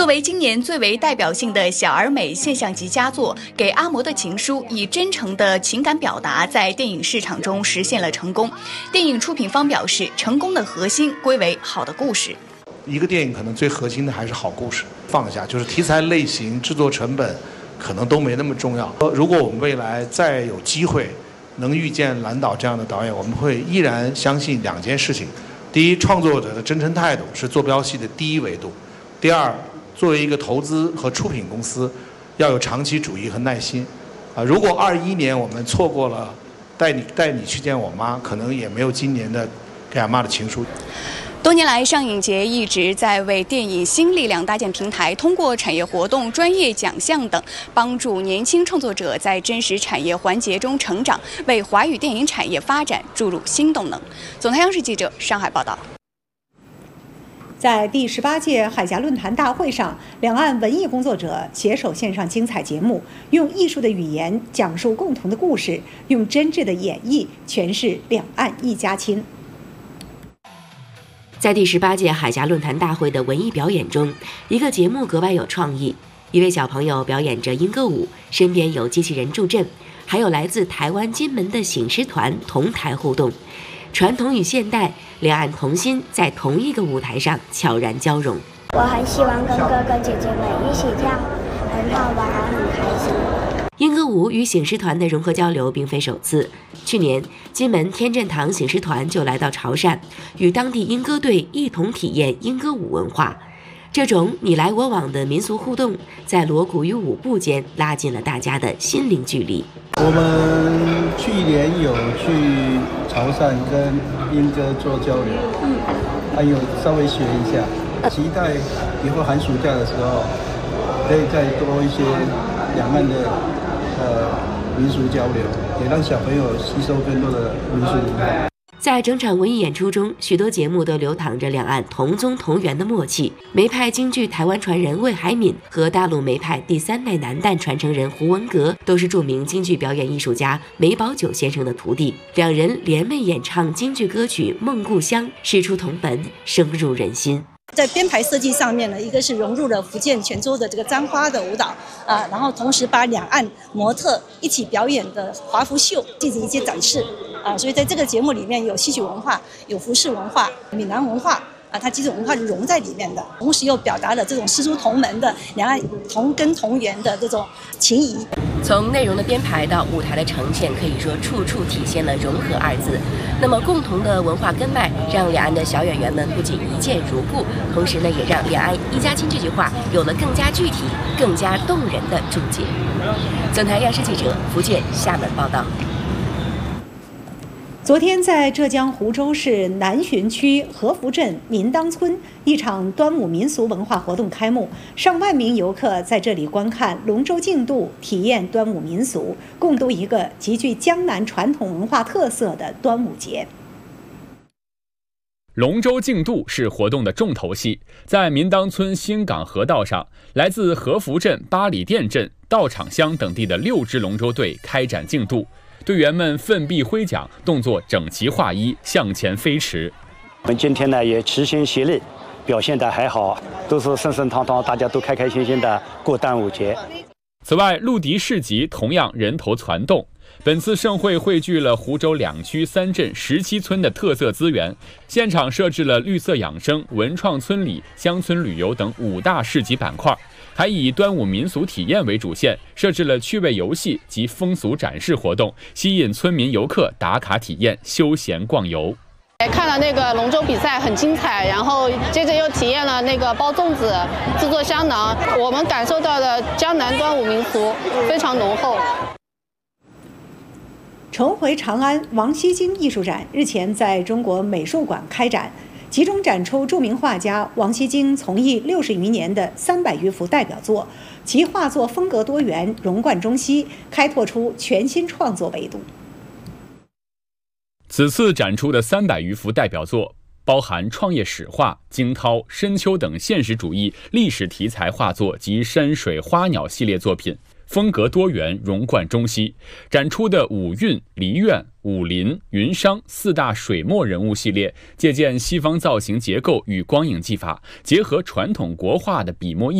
作为今年最为代表性的小而美现象级佳作，《给阿嬷的情书》以真诚的情感表达，在电影市场中实现了成功。电影出品方表示，成功的核心归为好的故事。 一个电影可能最核心的还是好故事，放下就是题材类型、制作成本可能都没那么重要。如果我们未来再有机会能遇见蓝导这样的导演，我们会依然相信两件事情：第一，创作者的真诚态度是坐标系的第一维度；第二，作为一个投资和出品公司，要有长期主义和耐心。如果21年我们错过了带你去见我妈，可能也没有今年的《给阿嬷的情书》。 多年来，上影节一直在为电影新力量搭建平台，通过产业活动、专业奖项等，帮助年轻创作者在真实产业环节中成长，为华语电影产业发展注入新动能。总台央视记者上海报道。 在第18届海峡论坛大会上，两岸文艺工作者携手献上精彩节目，用艺术的语言讲述共同的故事，用真挚的演绎诠释两岸一家亲。 在第18届海峡论坛大会的文艺表演中，一个节目格外有创意。一位小朋友表演着莺歌舞，身边有机器人助阵，还有来自台湾金门的醒狮团同台互动。传统与现代，两岸童心在同一个舞台上悄然交融。 我很希望跟哥哥姐姐们一起这样很好玩，很开心。 莺歌舞与醒狮团的融合交流并非首次。去年，金门天正堂醒狮团就来到潮汕，与当地莺歌队一同体验莺歌舞文化。这种你来我往的民俗互动，在锣鼓与舞步间拉近了大家的心灵距离。 我们去年有去潮汕跟莺歌做交流，还有稍微学一下，期待以后寒暑假的时候可以再多一些两岸的民俗交流，也让小朋友吸收更多的民俗文化。 在整场文艺演出中，许多节目都流淌着两岸同宗同源的默契。梅派京剧台湾传人魏海敏和大陆梅派第3代男旦传承人胡文阁都是著名京剧表演艺术家梅葆玖先生的徒弟，两人联袂演唱京剧歌曲《梦故乡》，师出同本，深入人心。 在编排设计上面呢，一个是融入了福建泉州的这个簪花的舞蹈然后同时把两岸模特一起表演的华服秀进行一些展示所以在这个节目里面有戏曲文化、有服饰文化、闽南文化它几种文化融在里面的，同时又表达了这种师出同门的两岸同根同源的这种情谊。 从内容的编排到舞台的呈现，可以说处处体现了融合二字。那么共同的文化根脉，让两岸的小演员们不仅一见如故，同时呢，也让两岸一家亲这句话有了更加具体、更加动人的注解。总台央视记者福建厦门报道。 昨天，在浙江湖州市南浔区和福镇民当村，一场端午民俗文化活动开幕，上万名游客在这里观看龙舟竞渡，体验端午民俗，共度一个极具江南传统文化特色的端午节。 龙舟竞渡是活动的重头戏，在民当村新港河道上，来自和福镇、八里店镇、道场乡等地的6支龙舟队开展竞渡。队员们奋臂挥桨，动作整齐划一，向前飞驰。 我们今天呢也齐心协力，表现得还好，都是顺顺当当，大家都开开心心的过端午节。 此外，陆笛市集同样人头攒动。本次盛会汇聚了湖州2区3镇17村的特色资源，现场设置了绿色养生、文创村里、乡村旅游等5大市集板块，还以端午民俗体验为主线，设置了趣味游戏及风俗展示活动，吸引村民游客打卡体验、休闲逛游。 看了那个龙舟比赛很精彩，然后接着又体验了那个包粽子、制作香囊，我们感受到的江南端午民俗非常浓厚。 重回长安王羲之艺术展日前在中国美术馆开展，集中展出著名画家王羲之从艺60余年的300余幅代表作，其画作风格多元，融贯中西，开拓出全新创作维度。 此次展出的300余幅代表作，包含创业史画、惊涛、深秋等现实主义、历史题材画作及山水花鸟系列作品，风格多元，融贯中西。展出的五韵、梨苑、武林、云商4大水墨人物系列，借鉴西方造型结构与光影技法，结合传统国画的笔墨